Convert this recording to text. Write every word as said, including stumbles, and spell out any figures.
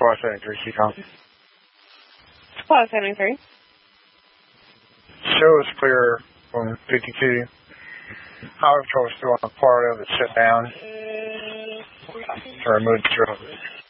Squad seventy-three, C COM. Squad seventy-three. Show is clear from fifty-two. Highway Patrol is still on the part of it, shut down. To remove the drill.